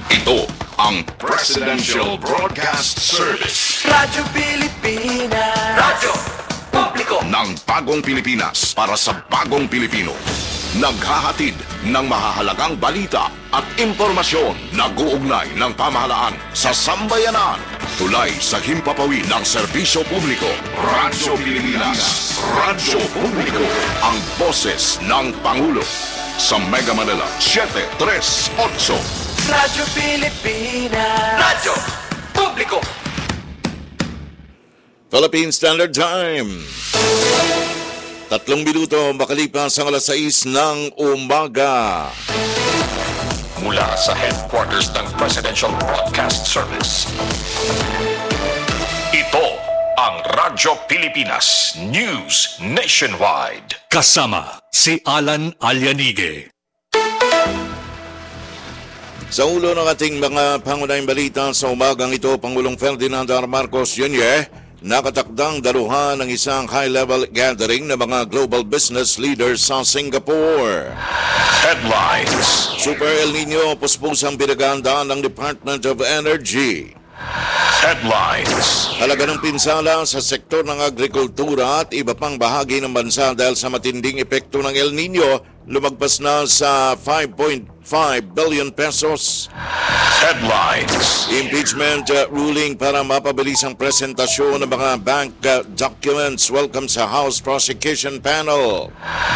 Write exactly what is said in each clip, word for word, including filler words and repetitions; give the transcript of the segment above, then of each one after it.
Ito ang Presidential Broadcast Service. Radyo Pilipinas. Radyo Publiko ng bagong Pilipinas para sa bagong Pilipino. Naghahatid ng mahahalagang balita at impormasyon na guugnay ng pamahalaan sa sambayanan. Tulay sa himpapawid ng serbisyo publiko. Radyo Pilipinas. Radyo Publiko. Ang boses ng Pangulo. Sa Mega Manila, seven three eight. Radyo Pilipinas. Radyo Publiko. Philippine Standard Time. Tatlong minuto makalipas ang alas sais ng umaga. Mula sa headquarters ng Presidential Broadcast Service. Ito ang Radyo Pilipinas News Nationwide. Kasama si Alan Alianige. Sa ulo ng ating mga pangunahing balita sa umagang ito, Pangulong Ferdinand R. Marcos Junior nakatakdang daluhan ng isang high-level gathering ng mga global business leaders sa Singapore. Headlines. Super El Nino puspusang pinaghahandaan ng Department of Energy. Headlines. Halaga ng pinsala sa sektor ng agrikultura at iba pang bahagi ng bansa dahil sa matinding epekto ng El Nino, lumagpas na sa five point five billion pesos. Headlines. Impeachment uh, ruling para mapabilis ang presentasyon ng mga bank uh, documents. Welcome sa House Prosecution Panel.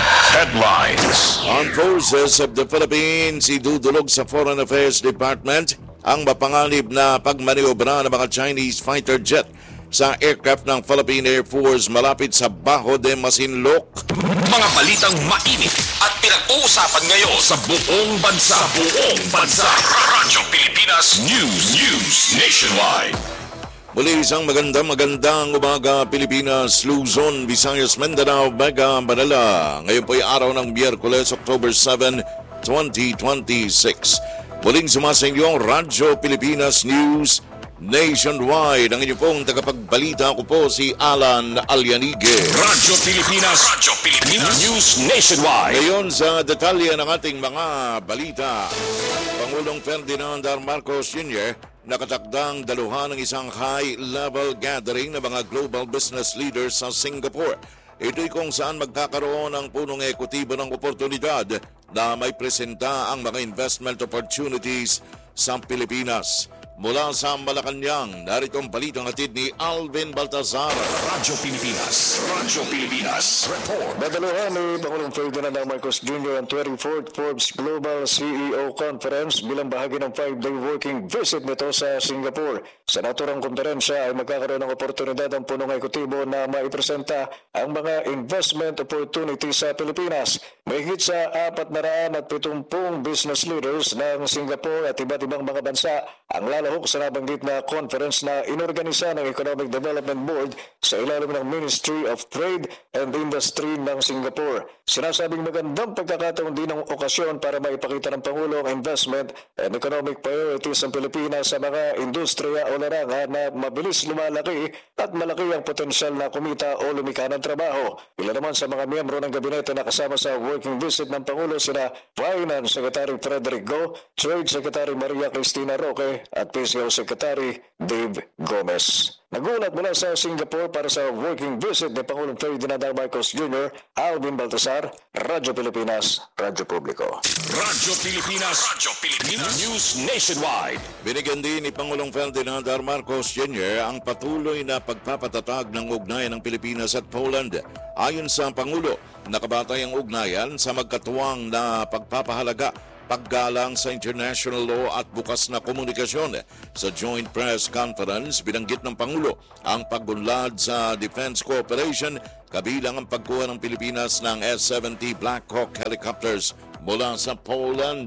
Headlines. Armed Forces of the Philippines idudulog sa Foreign Affairs Department ang mapanganib na pagmaniobra ng mga Chinese fighter jet sa aircraft ng Philippine Air Force malapit sa Bajo de Masinloc. Mga balitang mainit at pinag-uusapan ngayon sa buong bansa. Sa buong bansa. Radyo Pilipinas News News Nationwide. Muli isang magandang magandang umaga Pilipinas, Luzon, Visayas, Mindanao, Mega Manila. Ngayon po ay araw ng Miyerkules, October seventh, twenty twenty-six. Muling sumasa inyo ang Radyo Pilipinas News Nationwide. Ang inyong pong tagapagbalita, ako po si Alan Alianige. Radyo Pilipinas. Radyo Pilipinas News Nationwide. Ngayon sa detalye ng ating mga balita, Pangulong Ferdinand R. Marcos Junior nakatakdang daluhan ng isang high-level gathering ng mga global business leaders sa Singapore. Ito'y kung saan magkakaroon ng punong ekutibo ng oportunidad na may presenta ang mga investment opportunities sa Pilipinas. Mula sa Malacanang, narito ang balitang hatid ni Alvin Baltazar. Radyo Pilipinas. Radyo Pilipinas. Report. Dadaluhan ni Pangulong Ferdinand R. Marcos Junior ang twenty-fourth Forbes Global C E O Conference bilang bahagi ng five-day working visit nito sa Singapore. Sa naturang konferensya ay magkakaroon ng oportunidad ang punong ekutibo na maipresenta ang mga investment opportunities sa Pilipinas. Mahigit sa apat na raan at pitumpung business leaders ng Singapore at iba't ibang mga bansa ang lalahok sa nabanggit na conference na inorganisa ng Economic Development Board sa ilalim ng Ministry of Trade and Industry ng Singapore. Sinasabing magandang pagkakataon din ng okasyon para maipakita ng Pangulo ang investment and economic priorities ng Pilipinas sa mga industriya o larangan na mabilis lumalaki at malaki ang potensyal na kumita o lumika ng trabaho. Ilan naman sa mga miyembro ng gabinete na kasama sa working visit ng Pangulo sina Finance Secretary Frederick Go, Trade Secretary Maria Cristina Roque at P C O Secretary Dave Gomez. Nagulat mula sa Singapore para sa working visit ni Pangulong Ferdinand R. Marcos Junior, Alvin Baltasar, Radyo Pilipinas, Radyo Publiko. Radyo Pilipinas. Radyo Pilipinas News Nationwide. Binigyan din ni Pangulong Ferdinand R. Marcos Junior ang patuloy na pagpapatatag ng ugnayan ng Pilipinas at Poland. Ayon sa Pangulo, nakabatay ang ugnayan sa magkatuwang na pagpapahalaga, paggalang sa international law at bukas na komunikasyon. Sa joint press conference, binanggit ng Pangulo ang pag-unlad sa defense cooperation kabilang ang pagkuha ng Pilipinas ng S seventy Black Hawk helicopters mula sa Poland.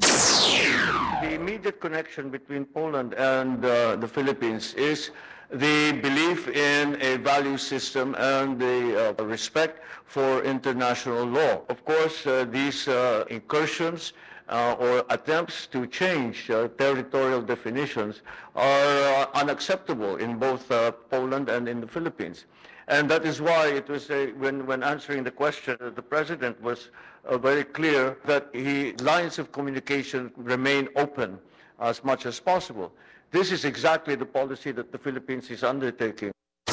The immediate connection between Poland and uh, the Philippines is the belief in a value system and the uh, respect for international law. Of course, uh, these uh, incursions Uh, or attempts to change uh, territorial definitions are uh, unacceptable in both uh, Poland and in the Philippines. And that is why it was a, when, when answering the question, the President was uh, very clear that he, lines of communication remain open as much as possible. This is exactly the policy that the Philippines is undertaking.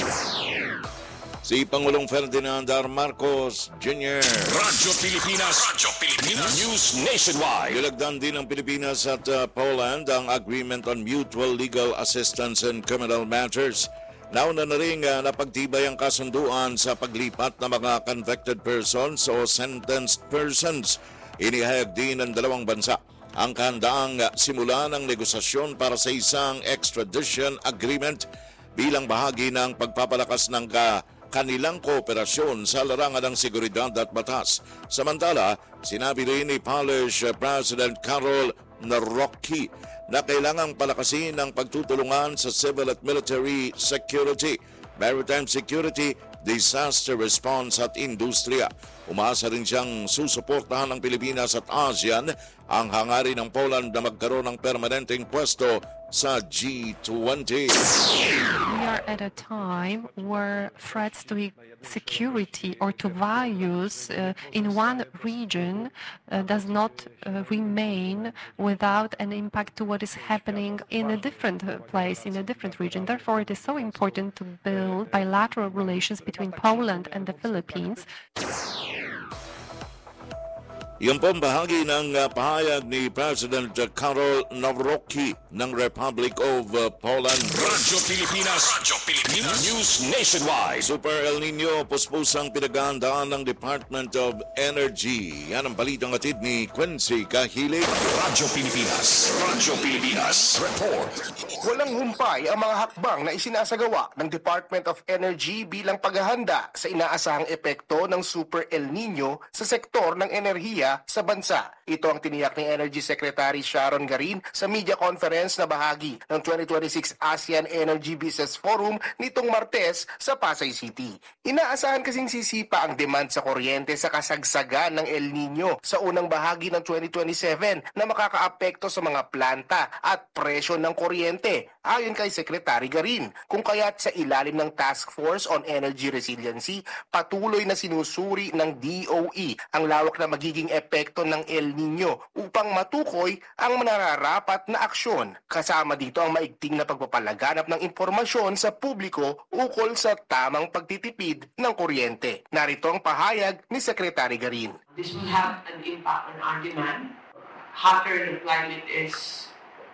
Si Pangulong Ferdinand R. Marcos Junior Radyo Pilipinas, Radyo Pilipinas, News Nationwide. Nilagdan din ng Pilipinas at uh, Poland ang Agreement on Mutual Legal Assistance in Criminal Matters. Nauna na rin uh, napagtibay ang kasunduan sa paglipat ng mga convicted persons o sentenced persons. Inihayag din ng dalawang bansa ang kahandaang uh, simulan ng negosasyon para sa isang extradition agreement bilang bahagi ng pagpapalakas ng ka kanilang kooperasyon sa larangan ng seguridad at batas. Samantala, sinabi rin ni Polish President Karol Nawrocki na kailangang palakasin ang pagtutulungan sa civil at military security, maritime security, disaster response at industriya. Umasa rin siyang susuportahan ng Pilipinas at ASEAN ang hangarin ng Poland na magkaroon ng permanenteng pwesto sa G twenty. We are at a time where threats to security or to values uh, in one region uh, does not uh, remain without an impact to what is happening in a different uh, place, in a different region. Therefore, it is so important to build bilateral relations between Poland and the Philippines. Iyon po ang bahagi ng uh, pahayag ni President uh, Karol Nawrocki ng Republic of uh, Poland. Radyo Pilipinas, Radyo Pilipinas, News Nationwide. Super El Nino, puspusang pinaghahandaan ng Department of Energy. Yan ang balitang atid ni Quincy Kahilig. Radyo Pilipinas, Radyo Pilipinas, Report. Walang humpay ang mga hakbang na isinasagawa ng Department of Energy bilang paghahanda sa inaasahang epekto ng Super El Nino sa sektor ng enerhiya sa bansa. Ito ang tiniyak ni Energy Secretary Sharon Garin sa media conference na bahagi ng twenty twenty-six ASEAN Energy Business Forum nitong Martes sa Pasay City. Inaasahan kasing sisipa ang demand sa kuryente sa kasagsagan ng El Nino sa unang bahagi ng twenty twenty-seven na makakaapekto sa mga planta at presyo ng kuryente, ayon kay Secretary Garin. Kung kaya't sa ilalim ng Task Force on Energy Resiliency, patuloy na sinusuri ng D O E ang lawak na magiging epekto ng El Nino upang matukoy ang manararapat na aksyon. Kasama dito ang maigting na pagpapalaganap ng impormasyon sa publiko ukol sa tamang pagtitipid ng kuryente. Narito ang pahayag ni Secretary Garin. This will have an impact on our demand. Hotter the climate is,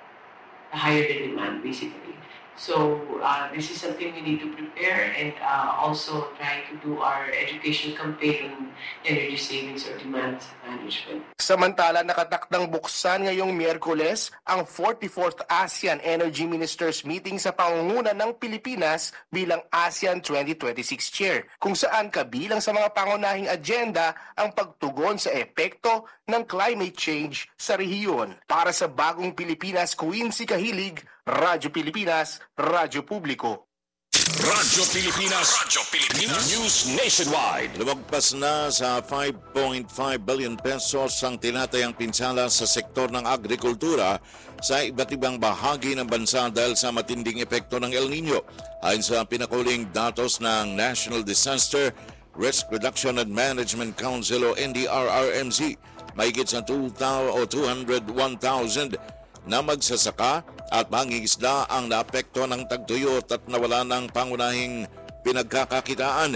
the higher the demand, basically. So uh, this is something we need to prepare and uh, also try to do our education campaign on energy savings or demand management. Samantala, nakatakdang buksan ngayong Miyerkules ang forty-fourth ASEAN Energy Ministers Meeting sa pangunguna ng Pilipinas bilang ASEAN twenty twenty-six Chair, kung saan kabilang sa mga pangunahing agenda ang pagtugon sa epekto ng climate change sa rehiyon. Para sa Bagong Pilipinas, Quincy Kahilig, Radyo Pilipinas, Radyo Publiko. Radyo Pilipinas, Radyo Pilipinas, News Nationwide. Lumagpas na sa five point five billion pesos ang tinatayang pinsala sa sektor ng agrikultura sa iba't ibang bahagi ng bansa dahil sa matinding epekto ng El Nino. Ayon sa pinakuling datos ng National Disaster Risk Reduction and Management Council o N D R R M C, mahigit sa two hundred one thousand na magsasaka at mangingisda ang naapekto ng tagtuyot at nawala ng pangunahing pinagkakakitaan.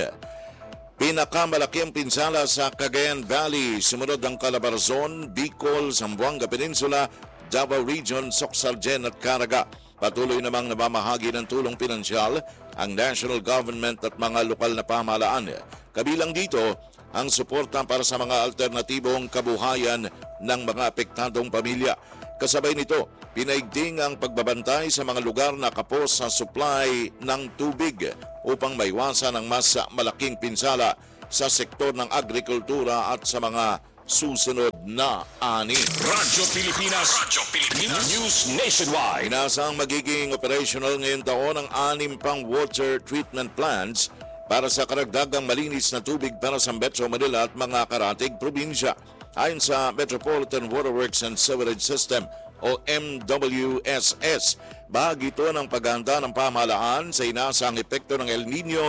Pinakamalaki ang pinsala sa Cagayan Valley, sumunod ang Calabarzon, Bicol, Zamboanga Peninsula, Davao Region, Soxargen at Caraga. Patuloy namang namamahagi ng tulong pinansyal ang national government at mga lokal na pamahalaan. Kabilang dito ang suporta para sa mga alternatibong kabuhayan ng mga apektadong pamilya. Kasabay nito, pinaigting ang pagbabantay sa mga lugar na kapos sa supply ng tubig upang maiwasan ang mas malaking pinsala sa sektor ng agrikultura at sa mga susunod na ani. Radyo Pilipinas, Radyo Pilipinas, News Nationwide. Inaasang magiging operational ngayong taon ang anim pang water treatment plants para sa karagdagang malinis na tubig para sa Metro Manila at mga karatig probinsya. Ayon sa Metropolitan Waterworks and Sewerage System o M W S S, bahagi ito ng paghahanda ng pamahalaan sa inaasang epekto ng El Nino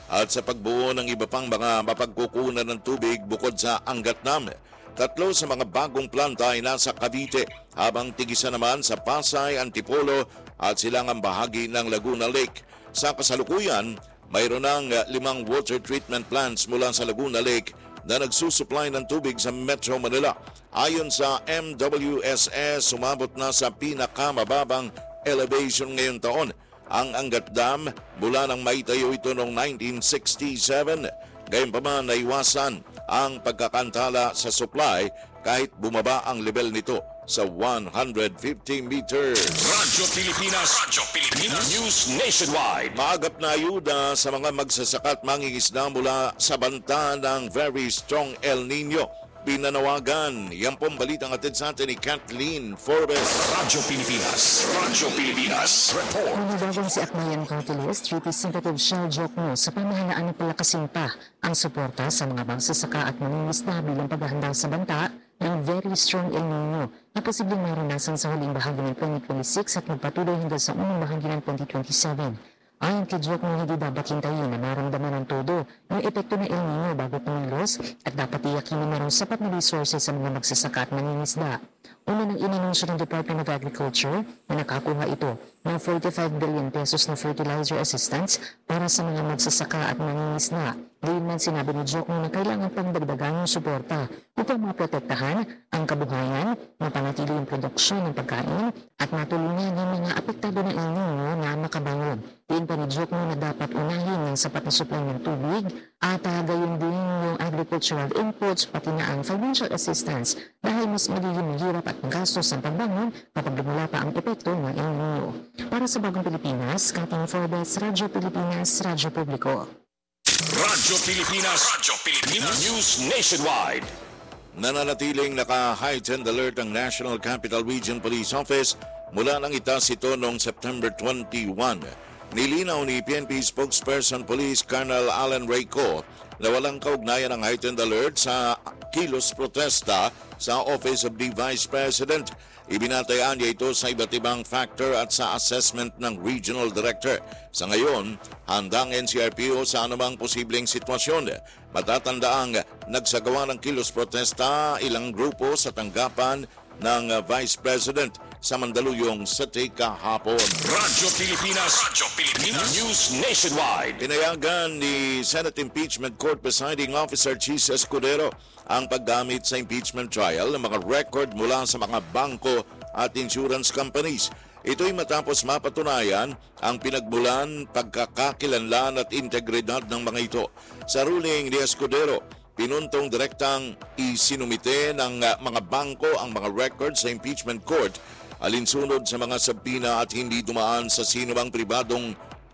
at sa pagbuo ng iba pang mga mapagkukunan ng tubig bukod sa Angatnam. Tatlo sa mga bagong planta ay nasa Cavite, habang tigisa naman sa Pasay, Antipolo at silangang bahagi ng Laguna Lake. Sa kasalukuyan, mayroon ng limang water treatment plants mula sa Laguna Lake na nagsusupply ng tubig sa Metro Manila. Ayon sa M W S S, sumabot na sa pinakamababang elevation ngayong taon ang Angat Dam mula nang maitayo ito noong nineteen sixty-seven. Gayunpaman, naiwasan ang pagkakantala sa supply kahit bumaba ang level nito sa one hundred fifty meters. Radyo Pilipinas, Radyo Pilipinas, News Nationwide. Maagap na ayuda sa mga magsasaka at mangingisda mula sa banta ng very strong El Nino. Pinanawagan. Yan pong balitang atid sa atin ni Kathleen Forbes. Radyo Pilipinas, Radyo Pilipinas, report. Nanibagan si Akbayan County List, Representative Shell Jokno sa pamahalaan na palakasin pa ang suporta sa mga magsasaka at mangingisda bilang paghahanda sa banta ng very strong El Nino na posibleng maranasan sa huling bahagi ng twenty twenty-six at magpatuloy hanggang sa unang bahagi ng twenty twenty-seven. Ayon kay Jokno, hindi dapat hintayin na maramdaman ng todo ng epekto ng El Nino bago pumilos at dapat iyakin na mayroong sapat na resources sa mga magsasaka at mangingisda. Una nang inanunsyo ng Department of Agriculture na nakakuha ito ng forty-five billion pesos na fertilizer assistance para sa mga magsasaka at mangingisda. Gayunman, sinabi ni Jokno na kailangan pang dagdagan yung suporta upang maprotektahan ang kabuhayan, mapanatili yung produksyon ng pagkain at matulungan yung mga apektado ng El Nino na makabangon. Diyan pa ni Jokno na dapat unahin ng sapat na supply ng tubig at uh, gayon din yung agricultural inputs pati na ang financial assistance dahil mas magiging mahirap at gastos ang pagbangon kapag lumala pa ang epekto ng El Nino. Para sa Bagong Pilipinas, Kathleen Forbes, Radyo Pilipinas, Radyo Publiko. Radyo Pilipinas, Radyo Pilipinas, News Nationwide. Nananatiling naka-heightened alert ang National Capital Region Police Office mula nang itaas ito noong September twenty-first. Nilinaw ni P N P spokesperson Police Colonel Alan Rayco na walang kaugnayan ang heightened alert sa kilos protesta sa Office of the Vice President. Ibinatayaan niya ito sa iba't ibang factor at sa assessment ng Regional Director. Sa ngayon, handang N C R P O sa anumang posibleng sitwasyon. Matatandaang nagsagawa ng kilos protesta ilang grupo sa tanggapan ng Vice President sa Mandaluyong City kahapon. Radyo Pilipinas, Radyo Pilipinas, News Nationwide. Pinayagan ni Senate Impeachment Court Presiding Officer Chis Escudero ang paggamit sa impeachment trial ng mga record mula sa mga bangko at insurance companies. Ito'y matapos mapatunayan ang pinagmulan, pagkakakilanlan at integridad ng mga ito. Sa ruling ni Escudero, pinuntong direktang isinumite ng mga bangko ang mga records sa impeachment court alinsunod sa mga sabina at hindi dumaan sa sinumang pribadong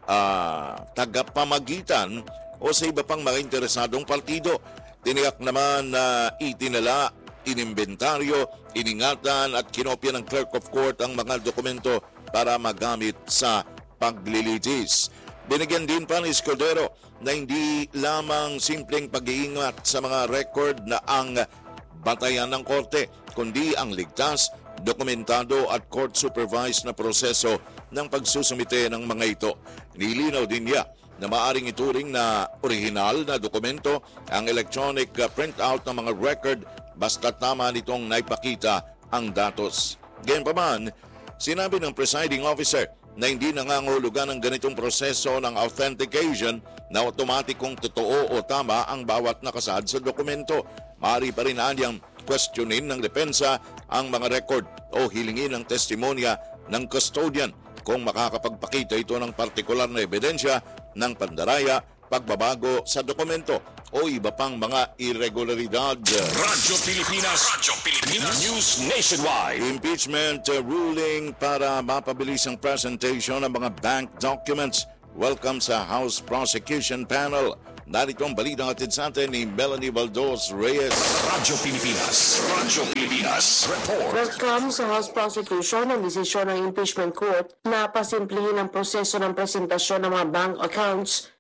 uh, tagapamagitan o sa iba pang mga interesadong partido. Tiniyak naman na itinala, inimbentaryo, iningatan at kinopya ng Clerk of Court ang mga dokumento para magamit sa paglilitis. Binigyan din pa ni Escudero na hindi lamang simpleng pag-iingat sa mga record na ang batayan ng korte, kundi ang ligtas, dokumentado at court-supervised na proseso ng pagsusumite ng mga ito. Nilinaw din niya na maaring ituring na orihinal na dokumento ang electronic printout ng mga record basta tama nitong naipakita ang datos. Gayunpaman, sinabi ng presiding officer na hindi nangangahulugan ng ganitong proseso ng authentication na otomatikong totoo o tama ang bawat nakasaad sa dokumento. Maaari pa rin anyang questionin ng depensa ang mga record o hilingin ang testimonya ng custodian kung makakapagpakita ito ng partikular na ebidensya ng pandaraya, pagbabago sa dokumento o iba pang mga irregularidad. Radyo Pilipinas, Radyo Pilipinas, News Nationwide. Impeachment ruling para mapabilis ang presentation ng mga bank documents. Welcome sa House Prosecution Panel. Narito ang balitang atid sa atin ni Melanie Baldos Reyes. Radyo Pilipinas, Radyo Pilipinas, report. Welcome sa House Prosecution ang desisyon ng Impeachment Court na pasimplihin ang proseso ng presentasyon ng mga bank accounts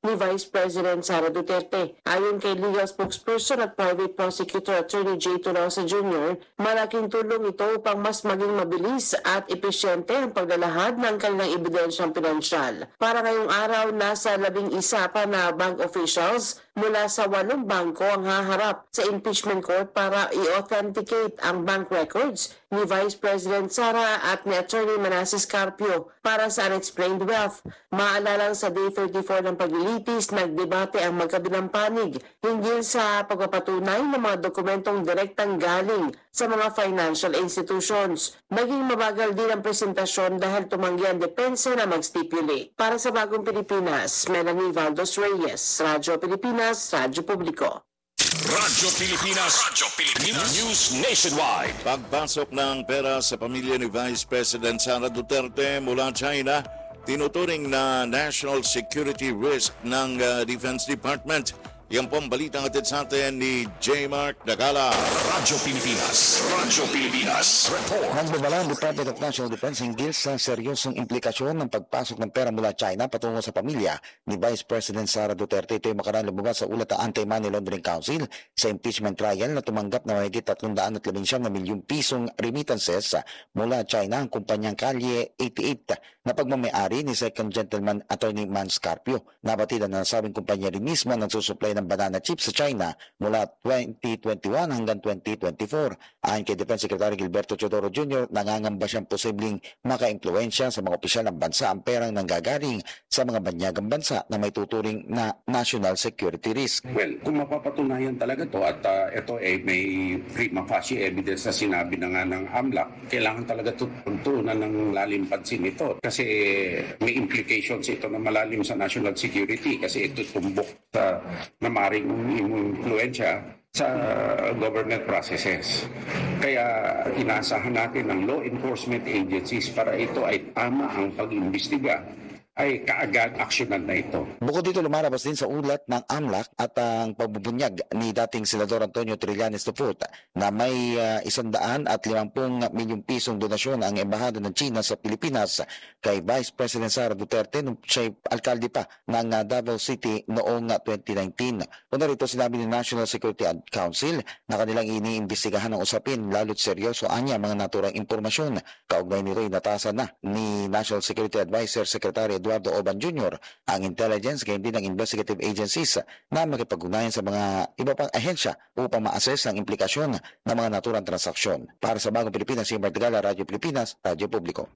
ni Vice President Sara Duterte. Ayon kay legal spokesperson at private prosecutor Attorney J. Tolosa Junior, malaking tulong ito upang mas maging mabilis at epesyente ang paglalahad ng kanilang ebidensyang pinansyal. Para ngayong araw, nasa labing isa pa na bank officials mula sa walong bangko ang haharap sa impeachment court para i-authenticate ang bank records ni Vice President Sara at ni Attorney Manasseh Carpio para sa unexplained wealth. Maalalang sa Day thirty-four ng paglilitis, nagdebate ang magkabilang panig hinggil sa pagpapatunay ng mga dokumentong direktang galing sa mga financial institutions. Naging mabagal din ang presentasyon dahil tumanggi ang depensa na mag-stipulate. Para sa Bagong Pilipinas, Melanie Valdos Reyes, Radyo Pilipinas, Radyo Publiko. Radyo Pilipinas, Radyo Pilipinas News Nationwide. Pagpasok ng pera sa pamilya ni Vice President Sara Duterte mula China, tinuturing na national security risk ng uh, Defense Department. Yan po ang balitang atid sa atin ni J. Mark Dagala. Radyo Pilipinas, Radyo Pilipinas Report. Nagbabala ang Department of National Defense hinggil sa seryosong implikasyon ng pagpasok ng pera mula China patungo sa pamilya ni Vice President Sara Duterte. Ito ay makaraan lumabas sa ulat ng Anti-Money Laundering Council sa impeachment trial na tumanggap na mahigit tatlong daan at labing siyam na milyong pisong remittances mula China ang kumpanyang Kalye eighty-eight na pagmamayari ni Second Gentleman Attorney Mans Carpio. Nabatid na nasabing kumpanya rin mismo ang nagsusupply ng banana chips sa China mula twenty twenty-one hanggang twenty twenty-four. Ayon kay Defense Secretary Gilberto Teodoro Junior, nangangamba siyang posibleng maka-impluensya sa mga opisyal ng bansa ang perang nanggagaling sa mga banyagang bansa na may tuturing na national security risk. Well, kung mapapatunayan talaga to at uh, ito ay may prima facie evidence na sinabi na nga ng AMLAC, kailangan talaga tutunan ng lalim pansin ito kasi may implications ito na malalim sa national security kasi ito tumbok sa na maring influensya sa government processes. Kaya inaasahan natin ng law enforcement agencies para ito ay tama ang pag-imbestiga ay kaagad aksyonan na ito. Bukod dito, lumalabas din sa ulat ng AMLAC at ang pagbubunyag ni dating Senador Antonio Trillanes Tuput na may uh, isandaan at limampung milyong pisong donasyon ang Embahada ng China sa Pilipinas kay Vice President Sara Duterte nung siya'y alkalde pa ng uh, Davao City noong uh, twenty nineteen. Una rito sinabi ni National Security Council na kanilang iniimbestigahan ng usapin lalo't seryoso anya mga naturang impormasyon. Kaugnay nito inatasan na ni National Security Advisor Secretary Eduardo Oban Junior ang intelligence gayon din ng investigative agencies na makipag-ugnayan sa mga iba pang ahensya upang ma-assess ang implikasyon ng mga naturang transaksyon. Para sa Bagong Pilipinas, si Martigala, Radyo Pilipinas, Radyo Publiko.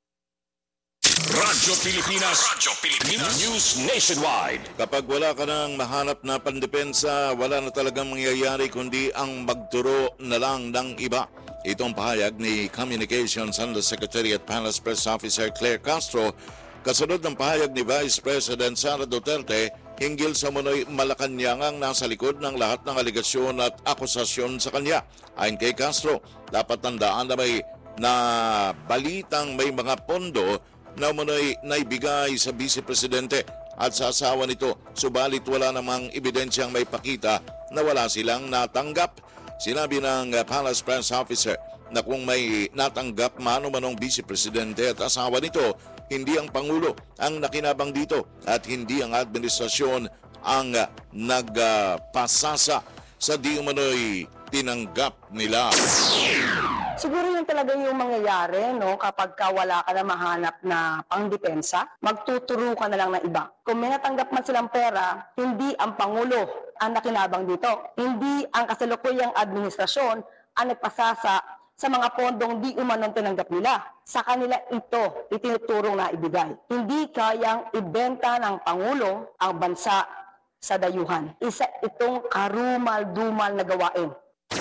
Radyo Pilipinas, Radyo Pilipinas News Nationwide. Kapag wala ka nang mahanap na pandepensa, wala na talagang mangyayari kundi ang magturo na lang ng iba. Itong pahayag ni Communications Undersecretary at Palace Press Officer Claire Castro kasunod ng pahayag ni Vice President Sara Duterte hinggil sa munoy Malacanangang nasa likod ng lahat ng aligasyon at akusasyon sa kanya. Ayon kay Castro, dapat tandaan na may na balitang may mga pondo na munoy naibigay sa Vice Presidente at sa asawa nito, subalit wala namang ebidensyang may pakita na wala silang natanggap. Sinabi ng Palace Press Officer na kung may natanggap mano-manong Vice Presidente at asawa nito, hindi ang Pangulo ang nakinabang dito at hindi ang administrasyon ang uh, nagpasasa uh, sa di umano'y tinanggap nila. Siguro yun talaga yung mangyayari, no? Kapag ka wala ka na mahanap na pangdepensa, magtuturo ka na lang ng iba. Kung may natanggap man silang pera, hindi ang Pangulo ang nakinabang dito. Hindi ang kasalukuyang administrasyon ang nagpasasa sa mga pondong di umanong tinanggap nila. Sa kanila ito itinuturong na ibigay. Hindi kayang ibenta ng Pangulo ang bansa sa dayuhan. Isa itong karumal-dumal na gawain.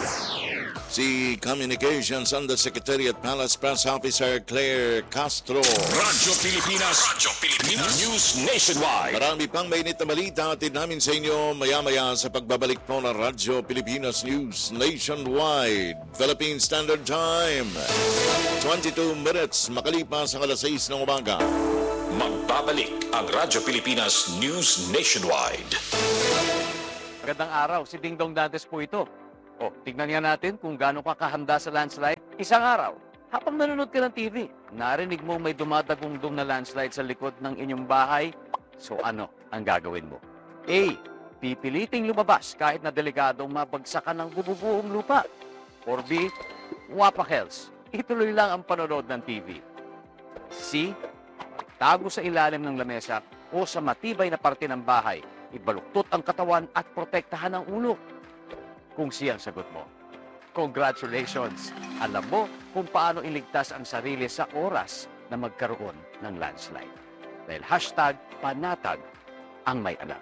Si Communications Undersecretary at Palace Press Officer Claire Castro. Radyo Pilipinas, Radyo Pilipinas News Nationwide. Marami pang mainit na balita atid namin sa inyo maya-maya sa pagbabalik po ng Radyo Pilipinas News Nationwide. Philippine Standard Time, twenty-two minutes makalipas ang alas sais ng umaga. Magbabalik ang Radyo Pilipinas News Nationwide. Magandang araw, si Ding Dong Dantes po ito. O, tignan nga natin kung gaano ka kahanda sa landslide. Isang araw, habang nanonood ka ng T V, narinig mo may dumadagong-dong na landslide sa likod ng inyong bahay. So ano ang gagawin mo? A. Pipiliting lumabas kahit na delikadong mabagsakan ng bububuong lupa. Or B. Wapakels. Ituloy lang ang panonood ng T V. C. Tago sa ilalim ng lamesa o sa matibay na parte ng bahay. Ibaluktot ang katawan at protektahan ang ulo. Kung siya ang sagot mo, congratulations! Alam mo kung paano iligtas ang sarili sa oras na magkaroon ng landslide. Dahil hashtag panatag ang may alam.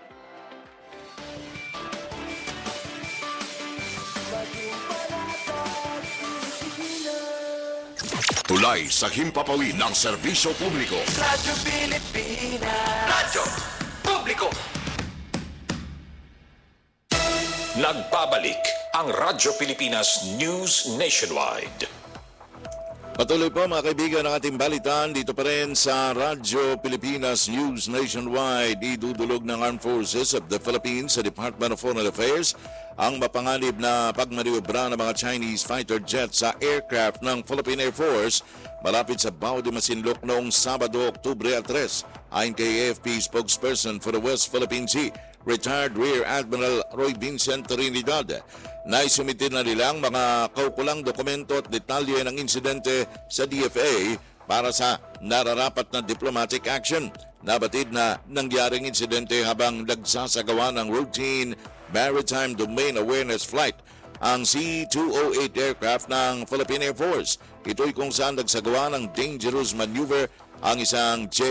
Tulay sa himpapawid ng serbisyo publiko. Radyo Pilipinas. Radyo Publiko. Nagbabalik ang Radyo Pilipinas News Nationwide. Patuloy po mga kaibigan ng ating balitaan dito pa rin sa Radyo Pilipinas News Nationwide. Idudulog ng Armed Forces of the Philippines sa Department of Foreign Affairs ang mapanganib na pagmaniobra ng mga Chinese fighter jets sa aircraft ng Philippine Air Force malapit sa Bao de Masinloc noong Sabado, Oktubre tres. Ayon kay A F P spokesperson for the West Philippine Sea, retired Rear Admiral Roy Vincent Trinidad, na isumitin na nilang mga kaukulang dokumento at detalye ng insidente sa D F A para sa nararapat na diplomatic action. Nabatid na nangyaring insidente habang nagsasagawa ng routine Maritime Domain Awareness Flight ang C two oh eight aircraft ng Philippine Air Force. Ito'y kung saan nagsagawa ng dangerous maneuver ang isang J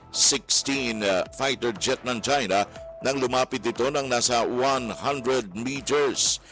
sixteen uh, fighter jet ng China nang lumapit ito ng nasa one hundred meters.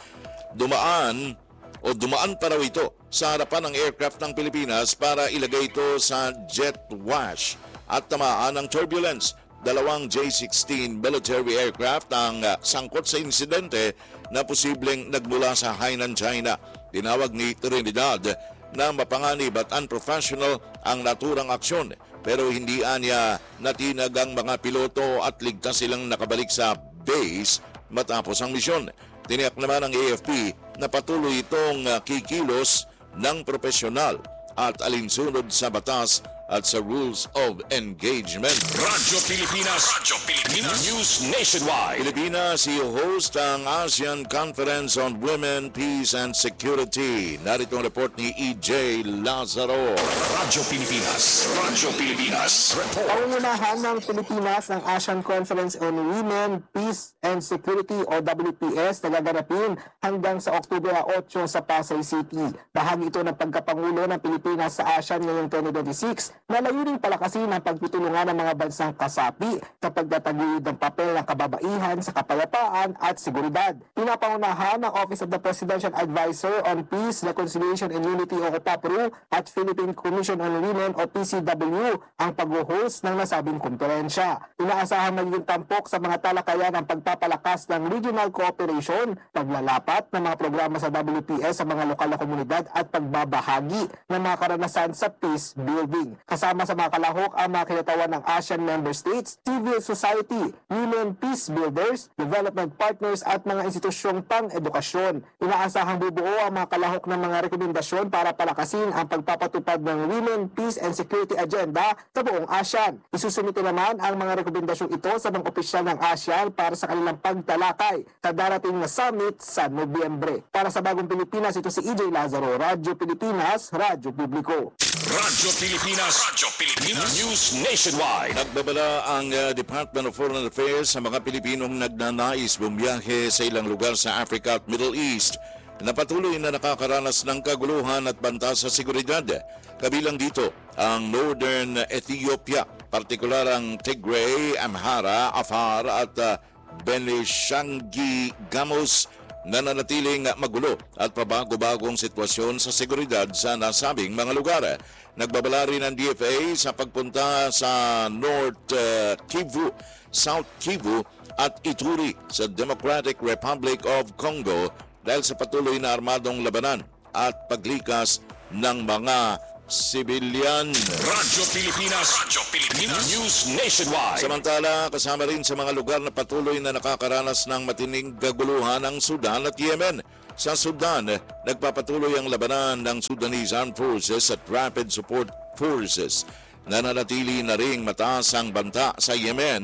Dumaan o dumaan pa raw ito sa harapan ng aircraft ng Pilipinas para ilagay ito sa jet wash at tamaan ng turbulence. Dalawang J sixteen military aircraft ang uh, sangkot sa insidente na posibleng nagmula sa Hainan, China. Tinawag ni Trinidad na mapanganib at unprofessional ang naturang aksyon, pero hindi anya natinag ang mga piloto at ligtas silang nakabalik sa base matapos ang misyon. Tiniyak naman ng A F P na patuloy itong uh, kikilos ng profesional at alinsunod sa batas at sa rules of engagement. Radyo Pilipinas. Radyo Pilipinas. News Nationwide. Pilipinas i-host ang ASEAN Conference on Women, Peace and Security. Narito ang report ni E J Lazaro. Radyo Pilipinas. Radyo Pilipinas. Report. Pangunahan ng Pilipinas ng ASEAN Conference on Women, Peace and Security o W P S na gaganapin hanggang sa Oktubre eight sa Pasay City. Bahagi ito ng pagkapangulo ng Pilipinas sa ASEAN ngayong twenty twenty-six na layuning palakasin ang pagtutulungan ng mga bansang kasapi sa pagtataguyod ng papel ng kababaihan sa kapayapaan at seguridad. Pinapangunahan ng Office of the Presidential Advisor on Peace, Reconciliation and Unity o OPAPRU at Philippine Commission on Women o P C W ang pag-host ng nasabing komperensya. Inaasahan magiging tampok sa mga talakayan ang pagpapalakas ng regional cooperation, paglalapat ng mga programa sa W P S sa mga lokal na komunidad at pagbabahagi ng mga karanasan sa peace building. Kasama sa mga kalahok ang mga kinatawan ng ASEAN member states, civil society, women peace builders, development partners at mga institusyong pang-edukasyon. Inaasahang bubuo ang mga kalahok ng mga rekomendasyon para palakasin ang pagpapatupad ng Women, Peace and Security Agenda sa buong ASEAN. Isusumite naman ang mga rekomendasyong ito sa mga opisyal ng ASEAN para sa kanilang pagtalakay sa darating na summit sa Nobyembre. Para sa Bagong Pilipinas, ito si E J Lazaro, Radyo Pilipinas, Radyo Publiko. Radyo Pilipinas. Radyo Pilipinas. News Nationwide. Nagbabala ang uh, Department of Foreign Affairs sa mga Pilipinong nagnanais bumiyahe sa ilang lugar sa Africa at Middle East na patuloy na nakakaranas ng kaguluhan at banta sa seguridad. Kabilang dito ang Northern Ethiopia, partikular ang Tigray, Amhara, Afar at uh, Benishangul Gumuz na nanatiling magulo at pabago-bagong sitwasyon sa seguridad sa nasabing mga lugar. Nagbabala rin ang D F A sa pagpunta sa North uh, Kivu, South Kivu at Ituri sa Democratic Republic of Congo dahil sa patuloy na armadong labanan at paglikas ng mga sibilyan. Radyo Pilipinas. Radyo Pilipinas. News Nationwide. Samantala, kasama rin sa mga lugar na patuloy na nakakaranas ng matining kaguluhan ang Sudan at Yemen. Sa Sudan, nagpapatuloy ang labanan ng Sudanese Armed Forces at Rapid Support Forces. Nananatili na ring mataas ang banta sa Yemen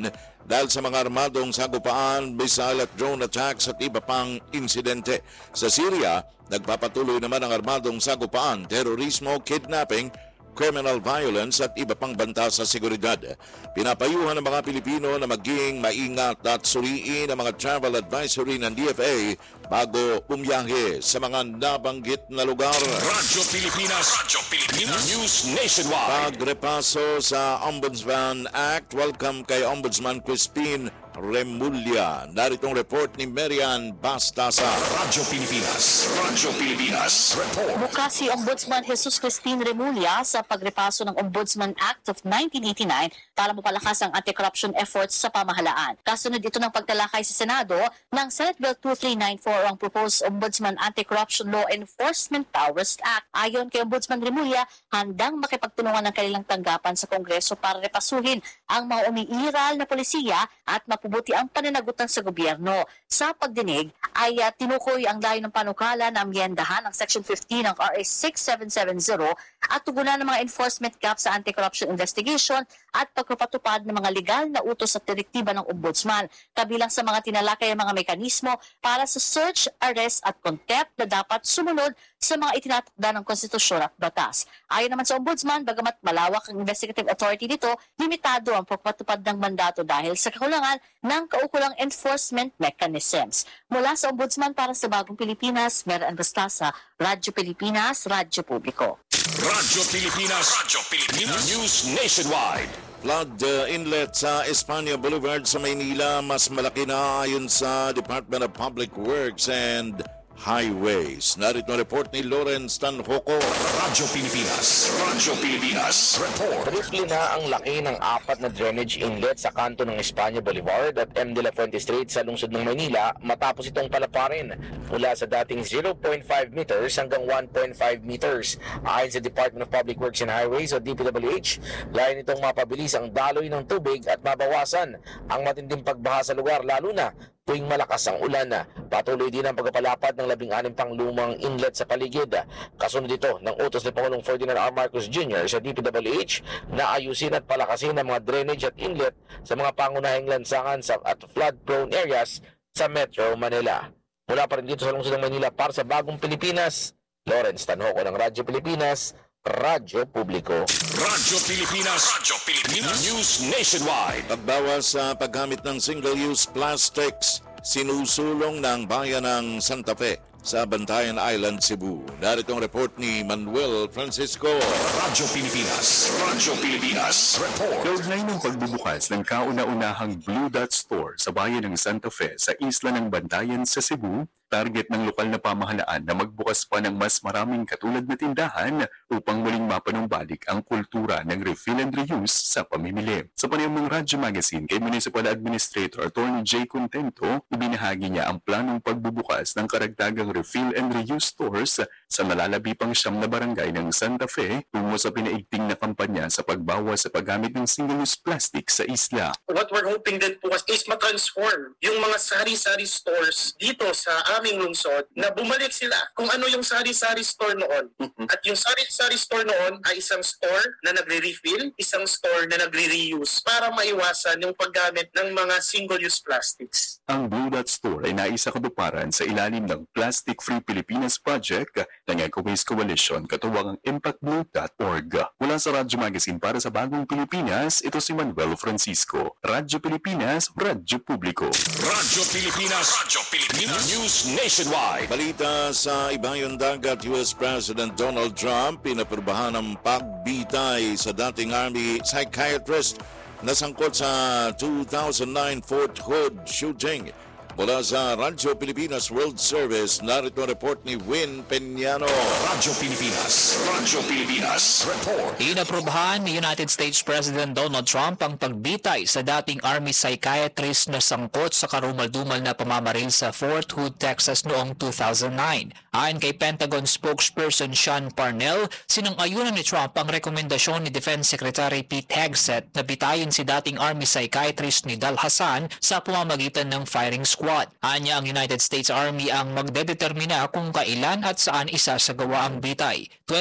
dahil sa mga armadong sagupaan, missile at drone attacks at iba pang insidente. Sa Syria, nagpapatuloy naman ang armadong sagupaan, terorismo, kidnapping, criminal violence at iba pang banta sa seguridad. Pinapayuhan ng mga Pilipino na maging maingat at suriin ang mga travel advisory ng D F A bago bumiyahe sa mga nabanggit na lugar. Radyo Pilipinas, Radyo Pilipinas, News Nationwide. Pagrepaso sa Ombudsman Act, welcome kay Ombudsman Crispin Remulla. Naritong report ni Marian Bastasa. Radyo Pilipinas, Radyo Pilipinas, report. Bukas si Ombudsman Jesus Crispin Remulla sa pagrepaso ng Ombudsman Act of nineteen eighty-nine para mapalakas ang anti-corruption efforts sa pamahalaan. Kasunod ito ng pagtalakay sa Senado ng Senate Bill twenty-three ninety-four ang proposed Ombudsman Anti-Corruption Law Enforcement Powers Act. Ayon kay Ombudsman Remulla, handang makipagtulungan ng kanilang tanggapan sa Kongreso para repasuhin ang mga umiiral na polisiya at mapubuti ang pananagutan sa gobyerno. Sa pagdinig ay uh, tinukoy ang layo ng panukala na amyendahan ang Section fifteen ng R A sixty-seven seventy at tugunan ng mga enforcement gap sa anti-corruption investigation at pagpapatupad ng mga legal na utos at direktiba ng Ombudsman. Kabilang sa mga tinalakay ang mga mekanismo para sa search, arrest at contempt na dapat sumunod sa mga itinatakda ng konstitusyon at batas. Ayon naman sa Ombudsman, bagamat malawak ang investigative authority nito, limitado ang pagpapatupad ng mandato dahil sa kakulangan ng kaukulang enforcement mechanisms. Mula sa Ombudsman para sa Bagong Pilipinas, Marian Bastasa, Radyo Pilipinas, Radyo Publiko. Radyo Pilipinas, Radyo Pilipinas, News Nationwide. Flood uh, inlet sa Espanya Boulevard sa Maynila mas malaki na ayon sa Department of Public Works and Highways. Narito ang report ni Lawrence Tanhoco. Radyo Pilipinas, Radyo Pilipinas, report. Triple na ang laki ng apat na drainage inlet sa kanto ng Espanya Boulevard at M. de la Fuente Street sa lungsod ng Maynila matapos itong palaparin mula sa dating zero point five meters hanggang one point five meters. Ayon sa Department of Public Works and Highways o D P W H, layon itong mapabilis ang daloy ng tubig at mabawasan ang matinding pagbaha sa lugar lalo na tuwing malakas ang ulan. Patuloy din ang pagpapalapad ng labing anim pang lumang inlet sa paligid. Kasunod ito ng utos ni Pangulong Ferdinand R. Marcos Junior sa D P W H na ayusin at palakasin ang mga drainage at inlet sa mga pangunahing lansangan sa at flood-prone areas sa Metro Manila. Mula pa rin dito sa lungsod ng Manila para sa Bagong Pilipinas, Lawrence Tanhoco ng Radyo Pilipinas, Radyo Publiko. Radyo Pilipinas, Radyo Pilipinas, News Nationwide. Pagbawas sa paggamit ng single-use plastics, sinusulong ng bayan ng Santa Fe sa Bantayan Island, Cebu. Narito ang report ni Manuel Francisco. Radyo Pilipinas, Radyo Pilipinas, report. Kaugnay ng pagbubukas ng kauna-unahang Blue Dot Store sa bayan ng Santa Fe sa isla ng Bantayan sa Cebu, target ng lokal na pamahalaan na magbukas pa ng mas maraming katulad na tindahan upang muling mapanumbalik ang kultura ng refill and reuse sa pamimili. Sa panayam ng Radyo Magazine kay Municipal Administrator Attorney Jay Contento, ibinahagi niya ang planong pagbubukas ng karagdagang refill and reuse stores sa malalabi pang siyam na barangay ng Santa Fe tungo sa pinaigting na kampanya sa pagbawas sa paggamit ng single-use plastic sa isla. What we're hoping din po is ma-transform yung mga sari-sari stores dito sa aming lungsod na bumalik sila kung ano yung sari-sari store noon. Mm-hmm. At yung sari-sari store noon ay isang store na nagre-refill, isang store na nagre-reuse para maiwasan yung paggamit ng mga single-use plastics. Ang Blue Dot Store ay naisakatuparan sa ilalim ng Plastic Free Pilipinas Project ng Eco-Waste Coalition katuwang ang impact blue dot org. Mula sa Radyo Magazine para sa Bagong Pilipinas, ito si Manuel Francisco. Radyo Pilipinas, Radyo Publiko. Radyo Pilipinas, Radyo Pilipinas, News Nationwide. Balita sa Ibayong Dagat, U S President Donald Trump pinapirbahan ng pagbitay sa dating Army psychiatrist na sangkot sa two thousand nine Fort Hood shooting. Mula sa Radyo Pilipinas World Service, narito ang report ni Win Peñano. Radyo Pilipinas, Radyo Pilipinas, report. Inaprubahan ni United States President Donald Trump ang pagbitay sa dating Army psychiatrist na sangkot sa karumal-dumal na pamamaril sa Fort Hood, Texas noong two thousand nine. Ayon kay Pentagon spokesperson Sean Parnell, sinang-ayunan ni Trump ang rekomendasyon ni Defense Secretary Pete Hegseth na bitayin si dating Army psychiatrist ni Dal Hassan sa pamamagitan ng firing squad. Anya ang United States Army ang magdedetermina kung kailan at saan isasagawa ang bitay.